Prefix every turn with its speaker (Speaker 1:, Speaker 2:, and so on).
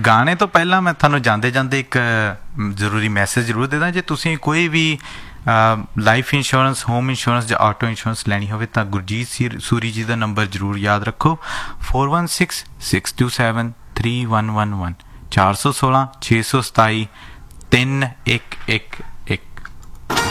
Speaker 1: ਗਾਣੇ ਤੋਂ ਪਹਿਲਾਂ ਮੈਂ ਤੁਹਾਨੂੰ ਜਾਂਦੇ ਜਾਂਦੇ ਇੱਕ ਜ਼ਰੂਰੀ ਮੈਸੇਜ ਜ਼ਰੂਰ ਦੇ ਦਾਂ। ਜੇ ਤੁਸੀਂ ਕੋਈ ਵੀ ਲਾਈਫ ਇੰਸ਼ੋਰੈਂਸ, ਹੋਮ ਇੰਸ਼ੋਰੈਂਸ ਜਾਂ ਆਟੋ ਇੰਸ਼ੋਰੈਂਸ ਲੈਣੀ ਹੋਵੇ ਤਾਂ ਗੁਰਜੀਤ ਸੂਰੀ ਜੀ ਦਾ ਨੰਬਰ ਜ਼ਰੂਰ ਯਾਦ ਰੱਖੋ, 4166273111, 416 627 311।